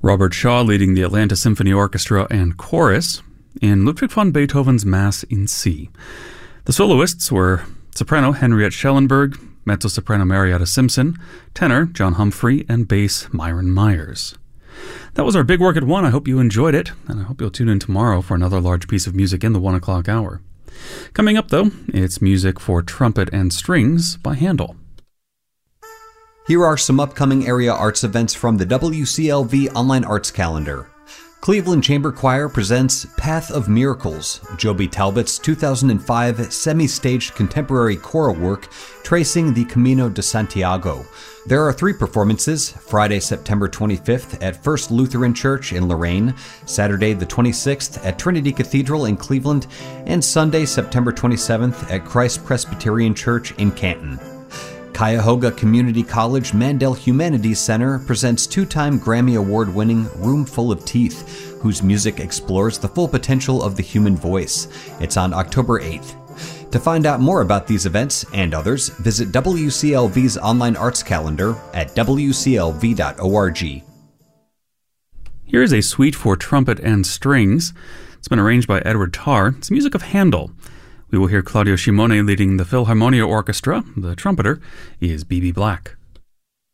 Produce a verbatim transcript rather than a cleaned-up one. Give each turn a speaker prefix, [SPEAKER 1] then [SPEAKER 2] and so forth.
[SPEAKER 1] Robert Shaw leading the Atlanta Symphony Orchestra and Chorus in Ludwig van Beethoven's Mass in C. The soloists were soprano Henriette Schellenberg, mezzo-soprano Marietta Simpson, tenor John Humphrey, and bass Myron Myers. That was our big work at one. I hope you enjoyed it, and I hope you'll tune in tomorrow for another large piece of music in the one o'clock hour. Coming up, though, it's music for trumpet and strings by Handel.
[SPEAKER 2] Here are some upcoming area arts events from the W C L V Online Arts Calendar. Cleveland Chamber Choir presents Path of Miracles, Joby Talbot's two thousand five semi-staged contemporary choral work tracing the Camino de Santiago. There are three performances, Friday, September twenty-fifth at First Lutheran Church in Lorain, Saturday the twenty-sixth at Trinity Cathedral in Cleveland, and Sunday, September twenty-seventh at Christ Presbyterian Church in Canton. Cuyahoga Community College Mandel Humanities Center presents two-time Grammy Award-winning Room Full of Teeth, whose music explores the full potential of the human voice. It's on October eighth. To find out more about these events and others, visit W C L V's online arts calendar at w c l v dot org.
[SPEAKER 1] Here is a suite for trumpet and strings. It's been arranged by Edward Tarr. It's music of Handel. We will hear Claudio Scimone leading the Philharmonia Orchestra. The trumpeter is B B Black.